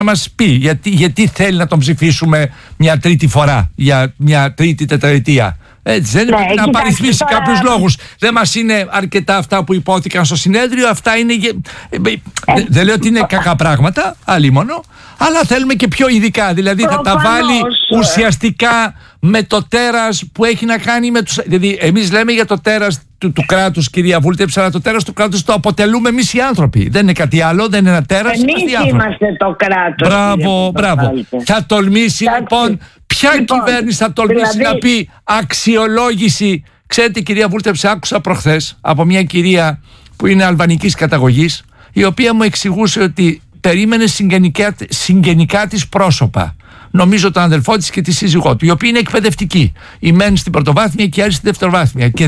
να μας πει γιατί θέλει να τον ψηφίσουμε μια τρίτη φορά, για μια τρίτη τετραετία. Έτσι δεν είναι, να παριθμίσει κάποιους λόγους. Δεν μας είναι αρκετά αυτά που υπόθηκαν στο συνέδριο. Αυτά είναι. Δεν λέω ότι είναι κακά πράγματα, αλίμονο, αλλά θέλουμε και πιο ειδικά. Δηλαδή θα τα βάλει ουσιαστικά με το τέρας που έχει να κάνει με τους. Δηλαδή, εμείς λέμε για το τέρας του κράτους, κυρία Βούλτεψη, αλλά το τέρας του κράτους το αποτελούμε εμείς οι άνθρωποι. Δεν είναι κάτι άλλο, δεν είναι ένα τέρας. Εμείς είμαστε το κράτος. Μπράβο. Θα τολμήσει λοιπόν. Ποια κυβέρνηση θα τολμήσει να πει αξιολόγηση? Ξέρετε, κυρία Βούλτεψη, άκουσα προχθές από μια κυρία που είναι αλβανικής καταγωγής, η οποία μου εξηγούσε ότι περίμενε συγγενικά της πρόσωπα. Νομίζω τον αδελφό της και τη σύζυγό του, οι οποίοι είναι εκπαιδευτικοί. Η μεν στην πρωτοβάθμια και η άλλη στην δευτεροβάθμια. Και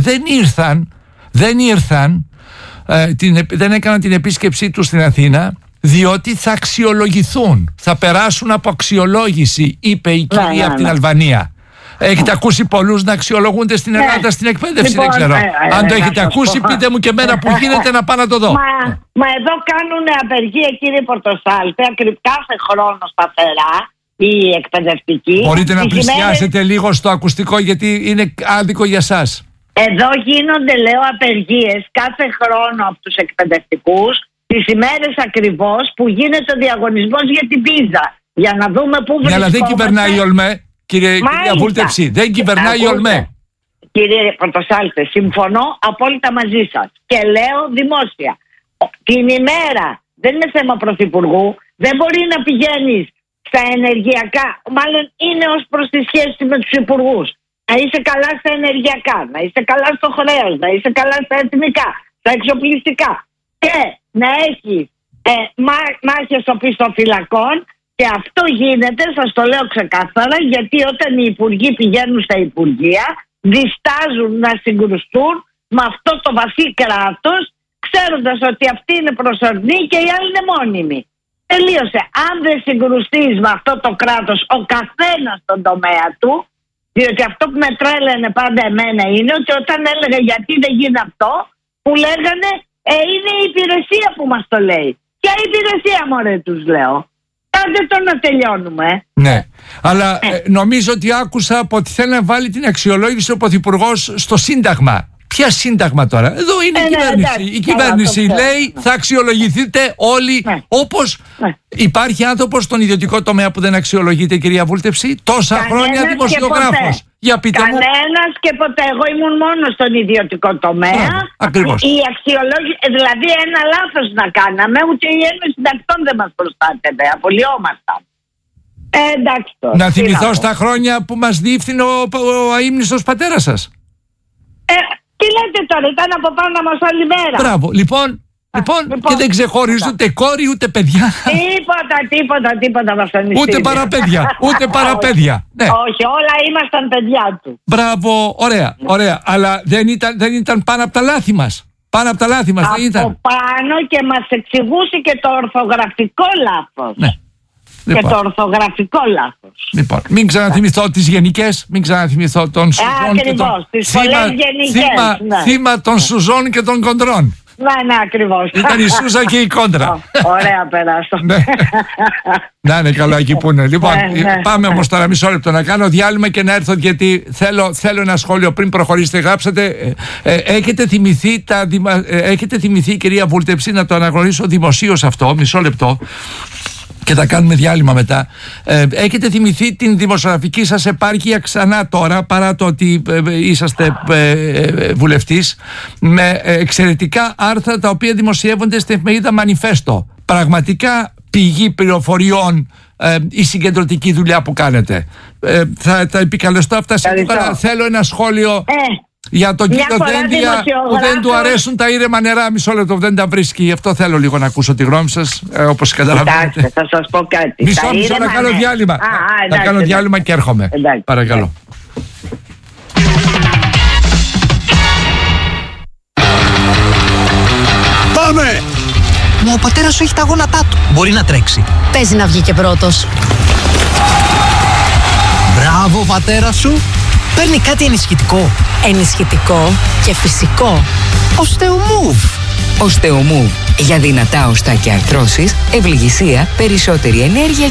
δεν έκαναν την επίσκεψή του στην Αθήνα, διότι θα αξιολογηθούν, θα περάσουν από αξιολόγηση, είπε η κυρία από την Αλβανία. Έχετε ακούσει πολλούς να αξιολογούνται στην Ελλάδα στην εκπαίδευση? Λοιπόν, δεν ξέρω. Αν το έχετε ακούσει, πείτε μου και εμένα που γίνεται να πάω να το δω. Μα εδώ κάνουν απεργία, κύριε Πορτοσάλτε, κάθε χρόνο σταθερά οι εκπαιδευτικοί. Μπορείτε να πλησιάσετε λίγο στο ακουστικό, γιατί είναι άδικο για σας. Εδώ γίνονται, λέω, απεργίες κάθε χρόνο από τους εκπαιδευτικούς, τις ημέρες ακριβώς που γίνεται ο διαγωνισμός για την πίζα. Για να δούμε πού βρισκόμαστε. Αλλά δεν κυβερνάει η ΟΛΜΕ, κυρία Βούλτεψη. Δεν κυβερνάει η ΟΛΜΕ. Κύριε Πορτοσάλτε, συμφωνώ απόλυτα μαζί σας. Και λέω δημόσια. Την ημέρα, δεν είναι θέμα πρωθυπουργού, δεν μπορεί να πηγαίνεις στα ενεργειακά. Μάλλον είναι ως προς τη σχέση με τους υπουργούς. Να είσαι καλά στα ενεργειακά, να είσαι καλά στο χρέος, να είσαι καλά στα εθνικά, στα εξοπλιστικά. Και να έχει μάχες οπισθοφυλακών, και αυτό γίνεται, σας το λέω ξεκάθαρα, γιατί όταν οι υπουργοί πηγαίνουν στα υπουργεία διστάζουν να συγκρουστούν με αυτό το βαθύ κράτος, ξέροντας ότι αυτή είναι προσωρινή και οι άλλοι είναι μόνιμοι. Τελείωσε. Αν δεν συγκρουστείς με αυτό το κράτος, ο καθένας στον τομέα του, διότι αυτό που με τρέλαινε πάντα εμένα είναι ότι όταν έλεγα γιατί δεν γίνει αυτό, που λέγανε είναι η υπηρεσία που μας το λέει. Ποια υπηρεσία, μωρέ, τους λέω? Κάντε το να τελειώνουμε. Ναι, αλλά νομίζω ότι άκουσα ότι θέλει να βάλει την αξιολόγηση ο Πρωθυπουργός στο Σύνταγμα. Ποια Σύνταγμα τώρα? Εδώ είναι η κυβέρνηση. Η κυβέρνηση λέει θα αξιολογηθείτε όλοι. Όπως υπάρχει άνθρωπος στον ιδιωτικό τομέα που δεν αξιολογείται, κυρία Βούλτεψη, τόσα χρόνια δημοσιογράφος. Για πείτε μου. Κανένας και ποτέ. Εγώ ήμουν μόνο στον ιδιωτικό τομέα. Ακριβώς. Η αξιολόγηση, δηλαδή ένα λάθος να κάναμε, ούτε η Ένωση Συντακτών δεν μας προστάτευε. Απολυόμασταν. Εντάξει τώρα. Να θυμηθώ στα χρόνια που μας διεύθυνε ο αείμνηστος πατέρας σας. Τι λέτε τώρα, ήταν από πάνω μας όλη μέρα. Μπράβο, λοιπόν, και δεν ξεχωρίζουν ούτε κόρη ούτε παιδιά. Τίποτα βασανιστήρια. Ούτε παραπέδια. Ναι. Όχι, όλα ήμασταν παιδιά του. Μπράβο, ωραία. Αλλά δεν ήταν πάνω από τα λάθη μας. Δεν ήταν. Από πάνω, και μας εξηγούσε και το ορθογραφικό λάθος. Ναι. Και το ορθογραφικό λάθος. Λοιπόν, μην ξαναθυμηθώ τις γενικές, μην ξαναθυμηθώ τον Σουζόν και τον... Θύμα των Σουζών και των Κοντρών. Ναι, ακριβώς. Ήταν η Σούζα και η Κόντρα. Ωραία, περάσω. Να είναι καλά εκεί που είναι. Λοιπόν, πάμε όμως τώρα μισό λεπτό να κάνω διάλειμμα και να έρθω, γιατί θέλω ένα σχόλιο πριν προχωρήσετε. Γράψατε, έχετε θυμηθεί, κυρία Βούλτεψη, να το αναγνωρίσω δημοσίως αυτό, μισό λεπτό, και θα κάνουμε διάλειμμα μετά. Έχετε θυμηθεί την δημοσιογραφική σας επάρκεια ξανά τώρα, παρά το ότι είσαστε βουλευτής, με εξαιρετικά άρθρα τα οποία δημοσιεύονται στην εφημερίδα Μανιφέστο. Πραγματικά πηγή πληροφοριών η συγκεντρωτική δουλειά που κάνετε. Θα τα επικαλεστώ αυτά σήμερα. Θέλω ένα σχόλιο για τον κύριο Δένδια, που δεν του αρέσουν τα ήρεμα νερά. Μισό λεπτό, δεν τα βρίσκει. Αυτό θέλω λίγο να ακούσω τη γνώμη σας, όπως καταλαβαίνετε. Θα σας πω κάτι. Μισό να κάνω διάλειμμα. Θα κάνω διάλειμμα και έρχομαι. Παρακαλώ. Πάμε! Μα ο πατέρας σου έχει τα γόνατά του. Μπορεί να τρέξει. Παίζει να βγει και πρώτος. Μπράβο, πατέρα σου. Παίρνει κάτι ενισχυτικό. Ενισχυτικό και φυσικό. Οστεομούβ. Οστεομούβ. Για δυνατά οστά και αρθρώσεις, ευληγησία, περισσότερη ενέργεια